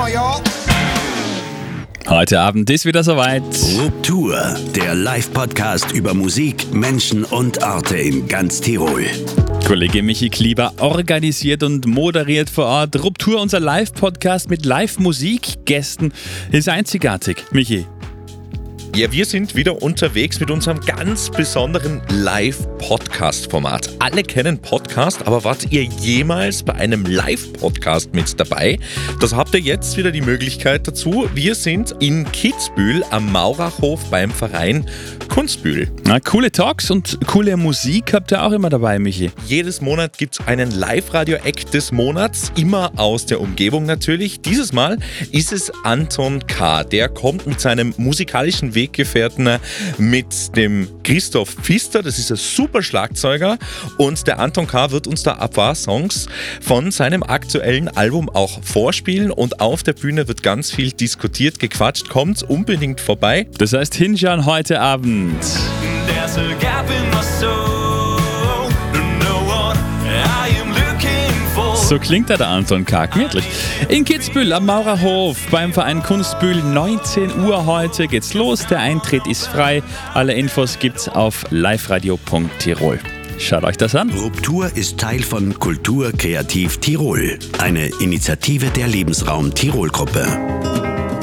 y'all. Heute Abend ist wieder soweit. Ruptur, der Live-Podcast über Musik, Menschen und Orte in ganz Tirol. Kollege Michi Klieber organisiert und moderiert vor Ort. Ruptur, unser Live-Podcast mit Live-Musik-Gästen, ist einzigartig. Michi. Ja, wir sind wieder unterwegs mit unserem ganz besonderen Live-Podcast-Format. Alle kennen Podcast, aber wart ihr jemals bei einem Live-Podcast mit dabei? Das habt ihr jetzt wieder die Möglichkeit dazu. Wir sind in Kitzbühel am Maurachhof beim Verein Kunstbühl. Na, coole Talks und coole Musik habt ihr auch immer dabei, Michi. Jedes Monat gibt es einen Live-Radio-Act des Monats, immer aus der Umgebung natürlich. Dieses Mal ist es Anton K. Der kommt mit seinem musikalischen Weggefährten, mit dem Christoph Pfister, das ist ein super Schlagzeuger, und der Anton K. wird uns da ein paar Songs von seinem aktuellen Album auch vorspielen und auf der Bühne wird ganz viel diskutiert, gequatscht. Kommt unbedingt vorbei. Das heißt, hinschauen heute Abend. There's a gap in my soul. No one I am looking for. So klingt der Anton K. Gemütlich. In Kitzbühel am Maurachhof beim Verein Kunstbühl, 19 Uhr heute geht's los. Der Eintritt ist frei. Alle Infos gibt's auf liveradio.tirol. Schaut euch das an. Ruptur ist Teil von Kultur Kreativ Tirol, eine Initiative der Lebensraum Tirol Gruppe.